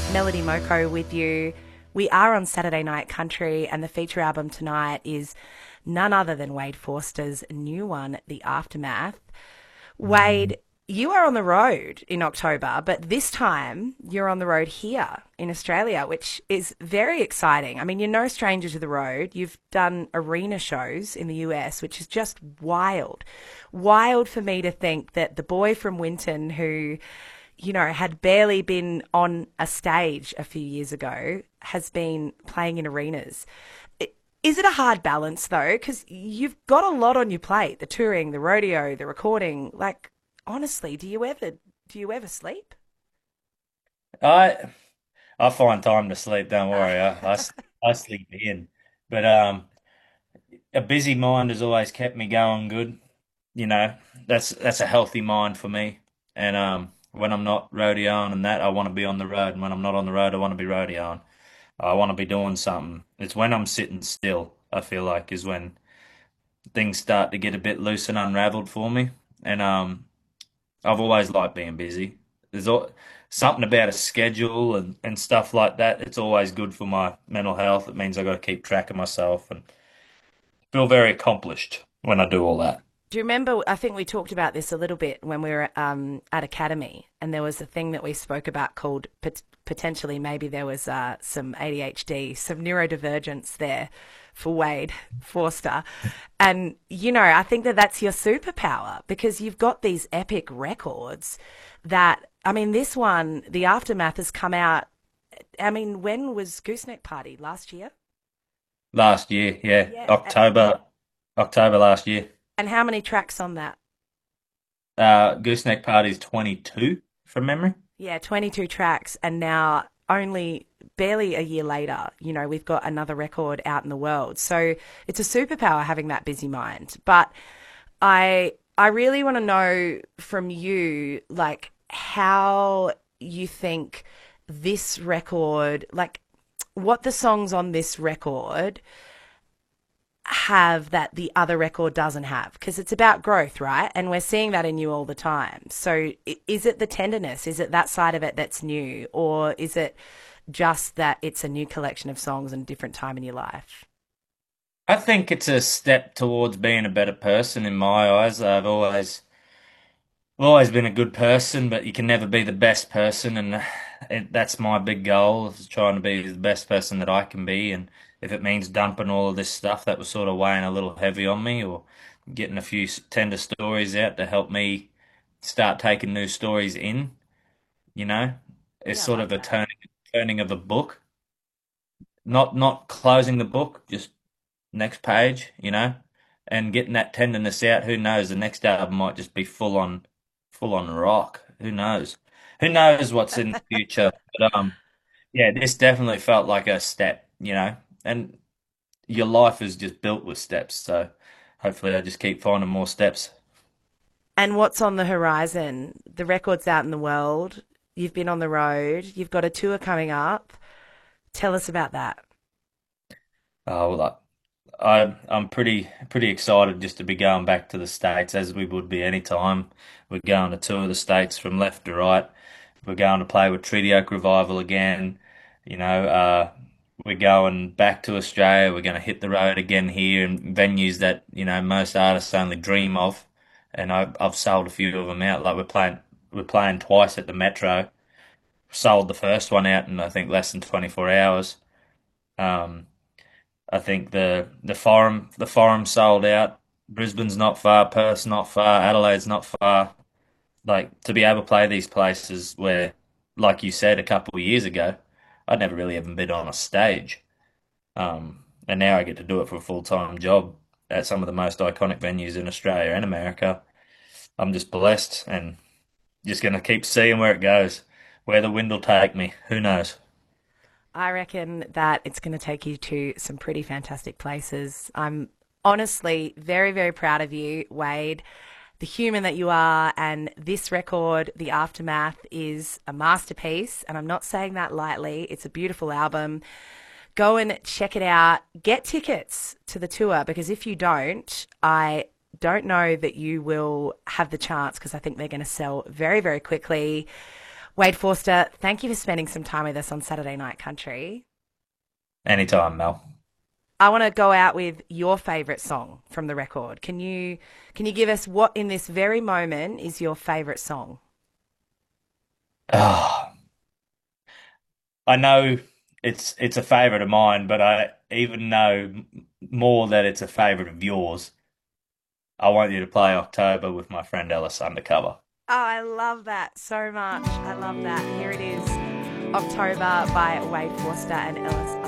Melody Moko with you. We are on Saturday Night Country, and the feature album tonight is none other than Wade Forster's new one, The Aftermath. Wade, you are on the road in October, but this time you're on the road here in Australia, which is very exciting. I mean, you're no stranger to the road. You've done arena shows in the US, which is just wild. Wild for me to think that the boy from Winton who had barely been on a stage a few years ago, has been playing in arenas. Is it a hard balance though? Because you've got a lot on your plate: the touring, the rodeo, the recording. Like, honestly, do you ever sleep? I I find time to sleep. Don't worry. I sleep in, but a busy mind has always kept me going good. You know, that's a healthy mind for me. And when I'm not rodeoing and that, I want to be on the road. And when I'm not on the road, I want to be rodeoing. I want to be doing something. It's when I'm sitting still, I feel like, is when things start to get a bit loose and unraveled for me. And I've always liked being busy. Something about a schedule and stuff like that. It's always good for my mental health. It means I got to keep track of myself and feel very accomplished when I do all that. Do you remember? I think we talked about this a little bit when we were at Academy, and there was a thing that we spoke about called potentially maybe there was some ADHD, some neurodivergence there for Wade Forster. And, I think that that's your superpower because you've got these epic records that, I mean, this one, The Aftermath, has come out. I mean, when was Gooseneck Party? Last year? Last year, yeah, Yeah. October last year. And how many tracks on that? Gooseneck Party's 22 from memory. Yeah, 22 tracks. And now, only barely a year later, we've got another record out in the world. So it's a superpower having that busy mind. But I really want to know from you, like, how you think this record, like, what the songs on this record have that the other record doesn't have, because it's about growth, right? And we're seeing that in you all the time. So is it the tenderness? Is it that side of it that's new? Or is it just that it's a new collection of songs and a different time in your life? I think it's a step towards being a better person in my eyes. I've always been a good person, but you can never be the best person, and that's my big goal, is trying to be the best person that I can be. And if it means dumping all of this stuff that was sort of weighing a little heavy on me, or getting a few tender stories out to help me start taking new stories in, you know, it's Yeah, I sort love of a that. turning of a book, not closing the book, just next page, and getting that tenderness out. Who knows? The next album might just be full on rock. Who knows? Who knows what's in the future? But yeah, this definitely felt like a step, and your life is just built with steps. So hopefully, I just keep finding more steps. And what's on the horizon? The record's out in the world. You've been on the road. You've got a tour coming up. Tell us about that. Oh, well, I'm pretty excited just to be going back to the States, as we would be anytime. We're going to tour the States from left to right. We're going to play with Treaty Oak Revival again. You know, we're going back to Australia. We're going to hit the road again here in venues that, most artists only dream of. And I've sold a few of them out. Like we're playing twice at the Metro. Sold the first one out in I think less than 24 hours. Um, I think the forum sold out. Brisbane's not far, Perth's not far, Adelaide's not far. Like, to be able to play these places where, like you said a couple of years ago, I'd never really even been on a stage. And now I get to do it for a full-time job at some of the most iconic venues in Australia and America. I'm just blessed and just going to keep seeing where it goes, where the wind will take me. Who knows? I reckon that it's going to take you to some pretty fantastic places. I'm honestly very, very proud of you, Wade, the human that you are. And this record, The Aftermath, is a masterpiece. And I'm not saying that lightly. It's a beautiful album. Go and check it out. Get tickets to the tour, because if you don't, I don't know that you will have the chance, because I think they're going to sell very, very quickly. Wade Forster, thank you for spending some time with us on Saturday Night Country. Anytime, Mel. I want to go out with your favourite song from the record. Can you give us what in this very moment is your favourite song? Oh, I know it's a favourite of mine, but I even know more that it's a favourite of yours. I want you to play October with my friend Ellis Undercover. Oh, I love that so much. I love that. Here it is, October by Wade Forster and Ellis